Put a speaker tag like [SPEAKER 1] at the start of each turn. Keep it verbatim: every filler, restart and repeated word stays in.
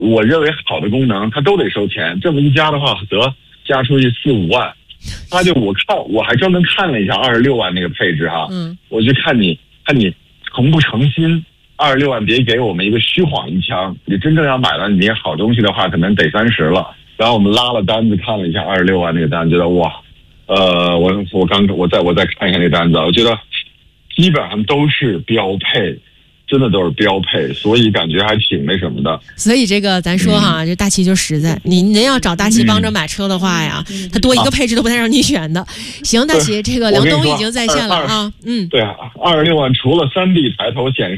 [SPEAKER 1] 我认为好的功能，它都得收钱。这么一加的话，得加出去四五万。他就我看我还专门看了一下二十六万那个配置哈，
[SPEAKER 2] 嗯，
[SPEAKER 1] 我就看你看你诚不诚心。二十六万别给我们一个虚晃一枪，你真正要买了你好东西的话，可能得三十了。然后我们拉了单子，看了一下二十六万那个单，觉得哇，呃，我我刚我再我再看一下那单子，我觉得基本上都是标配，真的都是标配，所以感觉还挺那什么的。
[SPEAKER 2] 所以这个咱说哈，嗯、这大齐就实在，你您要找大齐帮着买车的话呀，嗯、他多一个配置都不带让你选的。啊、行，大齐，这个梁东已经在线了啊，嗯，
[SPEAKER 1] 对啊，二十六万除了三 D 抬头显示。